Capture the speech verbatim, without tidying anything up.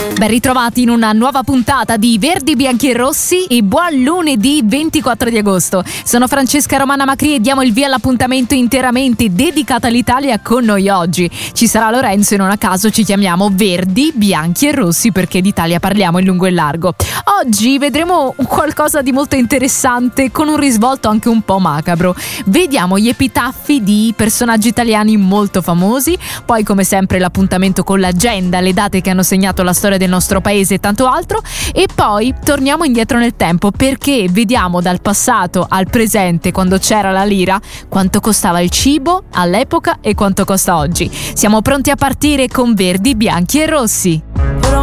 Ben ritrovati in una nuova puntata di Verdi, Bianchi e Rossi e buon lunedì ventiquattro di agosto. Sono Francesca Romana Macri e diamo il via all'appuntamento interamente dedicato all'Italia con noi oggi. Ci sarà Lorenzo e non a caso ci chiamiamo Verdi, Bianchi e Rossi perché d'Italia parliamo in lungo e largo. Oggi vedremo qualcosa di molto interessante con un risvolto anche un po' macabro. Vediamo gli epitaffi di personaggi italiani molto famosi, poi come sempre l'appuntamento con l'agenda, le date che hanno segnato la storia del nostro paese e tanto altro, e poi torniamo indietro nel tempo perché vediamo dal passato al presente, quando c'era la lira, quanto costava il cibo all'epoca e quanto costa oggi. Siamo pronti a partire con Verdi, Bianchi e Rossi.